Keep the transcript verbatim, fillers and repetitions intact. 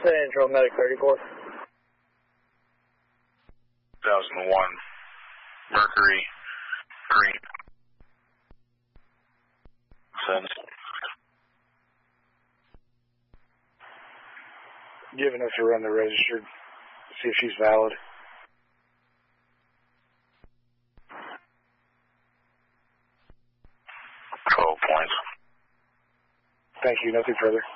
Central Medic thirty-four. two thousand one Mercury Green. Send. Giving us a run the registered. See if she's valid. twelve points. Thank you. Nothing further.